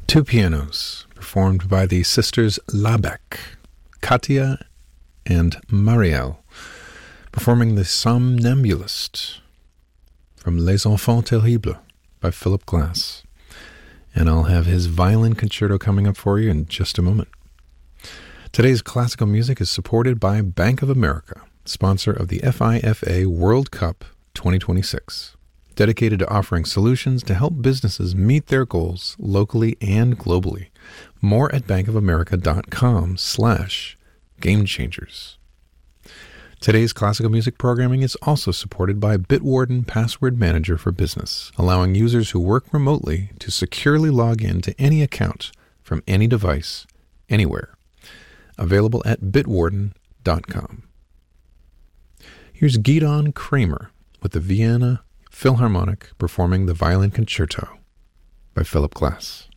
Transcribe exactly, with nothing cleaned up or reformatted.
Two pianos, performed by the sisters Labec, Katia and Marielle, performing the Somnambulist from Les Enfants Terribles by Philip Glass. And I'll have his violin concerto coming up for you in just a moment. Today's classical music is supported by Bank of America, sponsor of the FIFA World Cup twenty twenty-six, dedicated to offering solutions to help businesses meet their goals locally and globally. More at bankofamerica.com slash game changers. Today's classical music programming is also supported by Bitwarden Password Manager for Business, allowing users who work remotely to securely log in to any account from any device, anywhere. Available at bitwarden dot com. Here's Gidon Kramer with the Vienna Philharmonic performing the Violin Concerto by Philip Glass.